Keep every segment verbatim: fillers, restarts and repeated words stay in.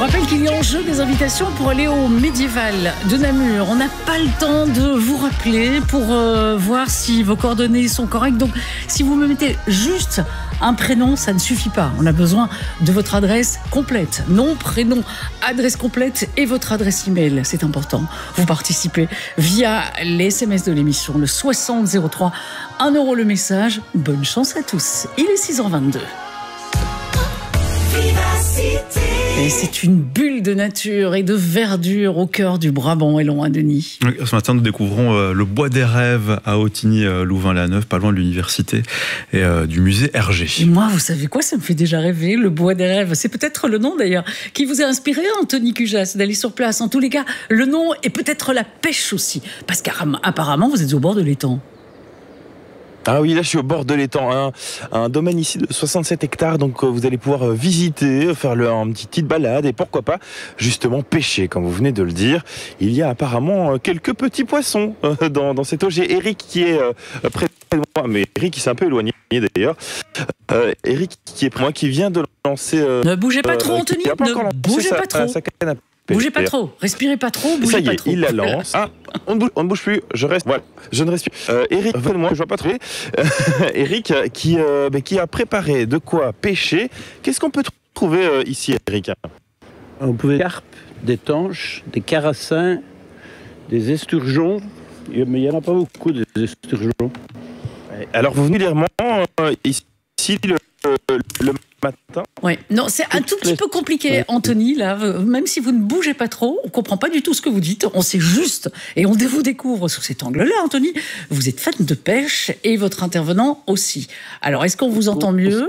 rappelle qu'il y a en jeu des invitations pour aller au Médiéval de Namur. On n'a pas le temps de vous rappeler pour euh, voir si vos coordonnées sont correctes. Donc, si vous me mettez juste un prénom, ça ne suffit pas. On a besoin de votre adresse complète. Nom, prénom, adresse complète et votre adresse email. C'est important. Vous participez via les S M S de l'émission, le soixante zéro trois. un euro le message. Bonne chance à tous. Il est six heures vingt-deux. Et c'est une bulle de nature et de verdure au cœur du Brabant wallon à Denis. Oui, ce matin, nous découvrons euh, le Bois des Rêves à Autigny-Louvain-la-Neuve, pas loin de l'université et euh, du musée Hergé. Et moi, vous savez quoi, ça me fait déjà rêver, le Bois des Rêves. C'est peut-être le nom d'ailleurs qui vous a inspiré, Anthony Cujas, d'aller sur place. En tous les cas, le nom et peut-être la pêche aussi. Parce qu'apparemment, vous êtes au bord de l'étang. Ah oui, là je suis au bord de l'étang, un, un domaine ici de soixante-sept hectares, donc euh, vous allez pouvoir euh, visiter, faire le, un petit petite balade et pourquoi pas justement pêcher, comme vous venez de le dire. Il y a apparemment euh, quelques petits poissons euh, dans, dans cette eau. J'ai Eric qui est euh, près de moi, mais Eric il s'est un peu éloigné d'ailleurs. Euh, Eric qui est près de moi, qui vient de lancer... Euh, ne bougez pas trop, Anthony, pas ne bougez sa, pas trop. Sa canne à Bougez pas trop, respirez pas trop, bougez ça y pas est, trop. il la lance. Ah, on ne bouge, on ne bouge plus, je reste. Voilà, je ne respire. Euh, Eric, moi, je vois pas trop. Euh, Eric, qui, euh, bah, qui a préparé de quoi pêcher. Qu'est-ce qu'on peut trouver euh, ici, Eric? On pouvait des carpes, des tanches, des carassins, des esturgeons. Mais il n'y en a pas beaucoup, des esturgeons. Alors, vous venez légèrement euh, ici le, le matin. Ouais. Non, c'est un tout petit peu compliqué, Anthony, là. Même si vous ne bougez pas trop, on comprend pas du tout ce que vous dites. On sait juste, et on vous découvre sous cet angle-là, Anthony. Vous êtes fan de pêche et votre intervenant aussi. Alors, est-ce qu'on vous entend mieux?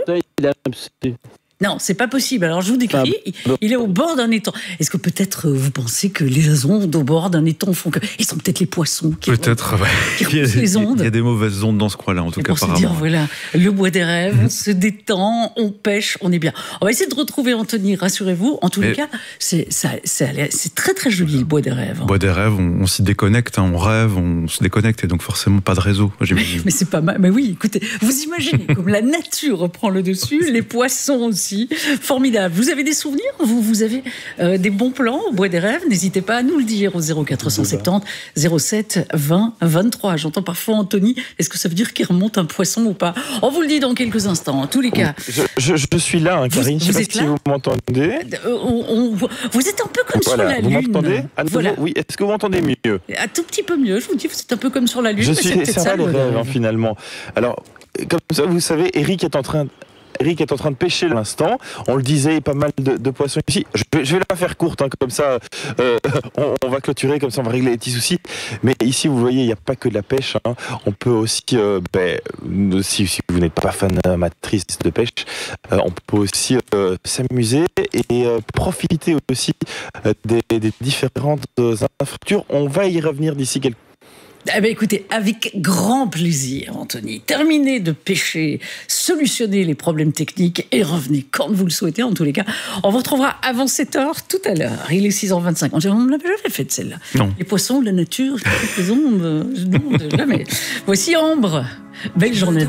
Non, c'est pas possible. Alors, je vous décris, il est au bord d'un étang. Est-ce que peut-être vous pensez que les ondes au bord d'un étang font que... Ils sont peut-être les poissons qui Peut-être, ouais. qui repoussent les ondes. Il y a des mauvaises ondes dans ce coin-là, en tout et cas, pour se apparemment. dire, voilà, le Bois des Rêves, on se détend, on pêche, on est bien. On va essayer de retrouver Anthony, rassurez-vous. En tous Mais... les cas, c'est, ça, c'est, c'est très très joli, le Bois des Rêves. Bois des Rêves, on, on s'y déconnecte, hein, on rêve, on se déconnecte, et donc forcément pas de réseau, j'imagine. Mais c'est pas mal. Mais oui, écoutez, vous imaginez comme la nature reprend le dessus, les poissons aussi. Formidable. Vous avez des souvenirs? Vous, vous avez euh, des bons plans au Bois des Rêves? N'hésitez pas à nous le dire au zéro quatre cent soixante-dix zéro sept vingt vingt-trois. J'entends parfois Anthony. Est-ce que ça veut dire qu'il remonte un poisson ou pas? On vous le dit dans quelques instants. En tous les cas. Je, je, je suis là, hein, Karine. Vous, je vous sais êtes pas là si vous m'entendez. Euh, on, on, vous êtes un peu comme voilà, sur la vous Lune. M'entendez à nouveau, voilà. Oui, est-ce que vous m'entendez mieux? Un tout petit peu mieux. Je vous dis, vous êtes un peu comme sur la Lune. Je mais suis, c'est ça va les rêves, hein, finalement. Alors, comme ça, vous savez, Eric est en train... Eric est en train de pêcher l'instant. On le disait, pas mal de, de poissons ici. Je vais, je vais la faire courte, hein, comme ça, euh, on, on va clôturer, comme ça on va régler les petits soucis. Mais ici, vous voyez, il n'y a pas que de la pêche. Hein. On peut aussi, euh, ben, si, si vous n'êtes pas fan amatrice de pêche, euh, on peut aussi euh, s'amuser et euh, profiter aussi euh, des, des différentes infrastructures. On va y revenir d'ici quelques Eh bien, écoutez, avec grand plaisir, Anthony. Terminez de pêcher, solutionnez les problèmes techniques et revenez quand vous le souhaitez, en tous les cas. On vous retrouvera avant sept heures tout à l'heure. Il est six heures vingt-cinq. On ne l'avait jamais fait, celle-là. Non. Les poissons, la nature, les ondes, non, jamais. Voici Ambre. Belle journée.